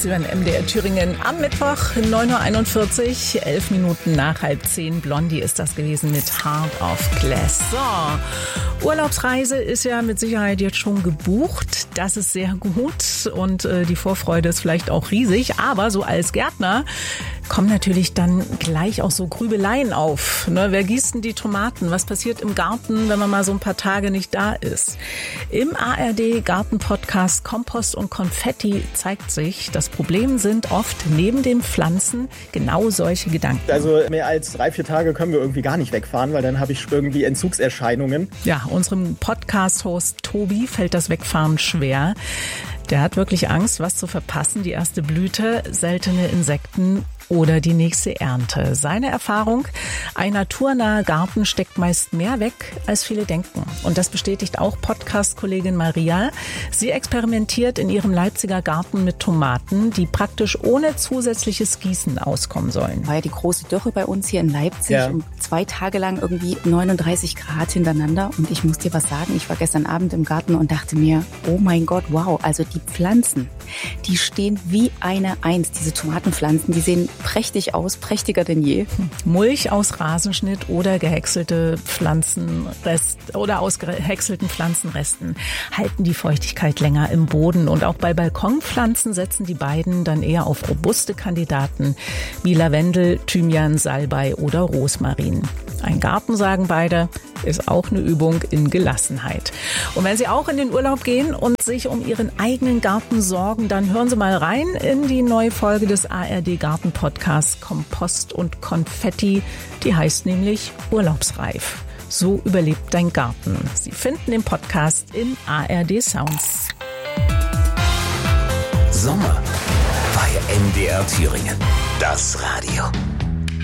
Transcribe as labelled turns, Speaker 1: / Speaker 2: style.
Speaker 1: Sie hören MDR Thüringen am Mittwoch, 9.41 Uhr, 11 Minuten nach 9:30. Blondie ist das gewesen mit Heart of Glass. So, Urlaubsreise ist ja mit Sicherheit jetzt schon gebucht. Das ist sehr gut und die Vorfreude ist vielleicht auch riesig. Aber so als Gärtner kommen natürlich dann gleich auch so Grübeleien auf. Ne? Wer gießt denn die Tomaten? Was passiert im Garten, wenn man mal so ein paar Tage nicht da ist? Im ARD-Garten-Podcast Kompost und Konfetti zeigt sich, das Problem sind oft neben den Pflanzen genau solche Gedanken.
Speaker 2: Also mehr als 3-4 Tage können wir irgendwie gar nicht wegfahren, weil dann habe ich irgendwie Entzugserscheinungen.
Speaker 1: Ja, unserem Podcast-Host Tobi fällt das Wegfahren schwer. Der hat wirklich Angst, was zu verpassen, die erste Blüte, seltene Insekten oder die nächste Ernte. Seine Erfahrung, ein naturnaher Garten steckt meist mehr weg, als viele denken. Und das bestätigt auch Podcast-Kollegin Maria. Sie experimentiert in ihrem Leipziger Garten mit Tomaten, die praktisch ohne zusätzliches Gießen auskommen sollen.
Speaker 3: War ja die große Dürre bei uns hier in Leipzig und 2 Tage lang irgendwie 39 Grad hintereinander. Und ich muss dir was sagen, ich war gestern Abend im Garten und dachte mir, oh mein Gott, wow, also die Pflanzen, die stehen wie eine Eins. Diese Tomatenpflanzen, die sehen prächtig aus, prächtiger denn je.
Speaker 1: Mulch aus Rasenschnitt oder gehäckselte aus gehäckselten Pflanzenresten halten die Feuchtigkeit länger im Boden. Und auch bei Balkonpflanzen setzen die beiden dann eher auf robuste Kandidaten wie Lavendel, Thymian, Salbei oder Rosmarin. Ein Garten, sagen beide, ist auch eine Übung in Gelassenheit. Und wenn Sie auch in den Urlaub gehen und sich um Ihren eigenen Garten sorgen, dann hören Sie mal rein in die neue Folge des ARD Garten Podcasts Kompost und Konfetti. Die heißt nämlich Urlaubsreif. So überlebt dein Garten. Sie finden den Podcast in ARD Sounds.
Speaker 4: Sommer bei MDR Thüringen. Das Radio.